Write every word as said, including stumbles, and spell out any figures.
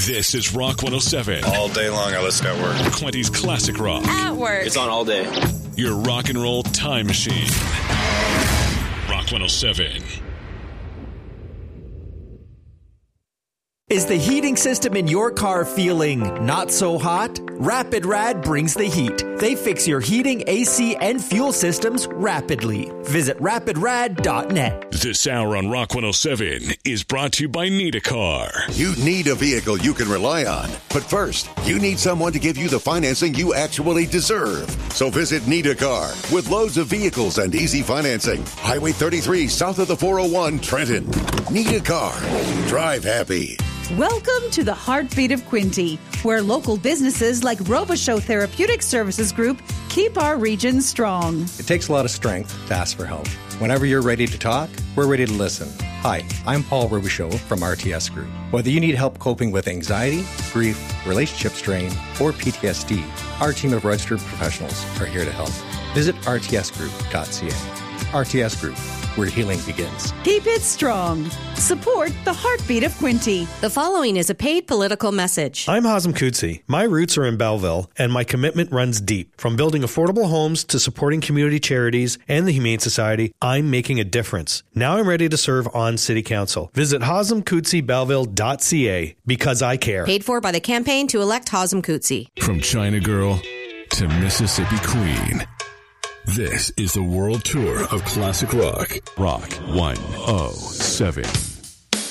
This is Rock one oh seven. All day long I listen at work. Quinty's classic rock. At work. It's on all day. Your rock and roll time machine. Rock one oh seven. Is the heating system in your car feeling not so hot? Rapid Rad brings the heat. They fix your heating, A C, and fuel systems rapidly. Visit rapid rad dot net. This hour on Rock one oh seven is brought to you by Need a Car. You need a vehicle you can rely on. But first, you need someone to give you the financing you actually deserve. So visit Need a Car with loads of vehicles and easy financing. Highway thirty-three south of the four oh one, Trenton. Need a Car. Drive happy. Welcome to the Heartbeat of Quinte, where local businesses like Robichaux Therapeutic Services Group keep our region strong. It takes a lot of strength to ask for help. Whenever you're ready to talk, we're ready to listen. Hi, I'm Paul Robichaux from R T S Group. Whether you need help coping with anxiety, grief, relationship strain, or P T S D, our team of registered professionals are here to help. Visit r t s group dot c a. R T S Group, where healing begins. Keep it strong. Support the Heartbeat of Quinte. The following is a paid political message. I'm Hazem Kutsi. My roots are in Belleville, and my commitment runs deep. From building affordable homes to supporting community charities and the Humane Society, I'm making a difference. Now I'm ready to serve on City Council. Visit hazem kutsi belleville dot c a because I care. Paid for by the campaign to elect Hazem Kutsi. From China Girl to Mississippi Queen, this is the World Tour of Classic Rock. Rock one oh seven.